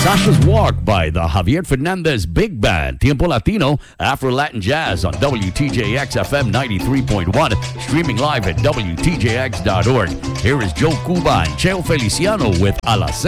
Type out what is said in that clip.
Sasha's Walk by the Javier Fernandez Big Band. Tiempo Latino, Afro-Latin Jazz on WTJX FM 93.1. Streaming live at WTJX.org. Here is Joe Cuba and Cheo Feliciano with A las